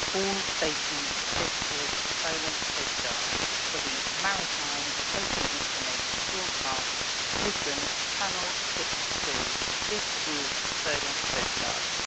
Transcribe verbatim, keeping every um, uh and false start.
All stations displayed silent safeguards for the Maritime Open Information Broadcast Lisbon Channel sixty-two. This is silent safeguards.